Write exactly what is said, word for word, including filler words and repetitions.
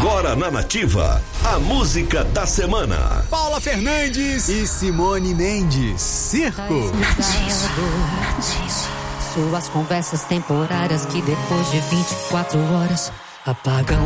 Agora na Nativa, a música da semana. Paula Fernandes e Simone Mendes, Circo. Suas conversas temporárias que depois de vinte e quatro horas apagam